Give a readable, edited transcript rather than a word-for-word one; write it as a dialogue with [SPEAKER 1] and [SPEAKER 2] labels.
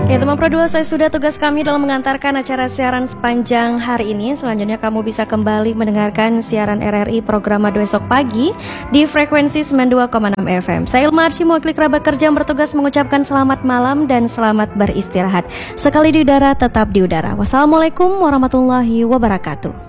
[SPEAKER 1] Ya teman Pro 2, saya sudah tugas kami dalam mengantarkan acara siaran sepanjang hari ini. Selanjutnya kamu bisa kembali mendengarkan siaran RRI program Madu esok pagi di frekuensi 92,6 FM. Saya Ilma Arsy, mewakili kerabat kerja yang bertugas mengucapkan selamat malam dan selamat beristirahat. Sekali di udara, tetap di udara. Wassalamualaikum warahmatullahi wabarakatuh.